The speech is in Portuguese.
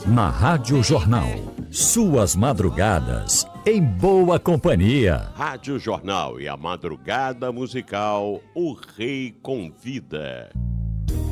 na Rádio Jornal. Suas madrugadas em boa companhia. Rádio Jornal e a madrugada musical O Rei Convida.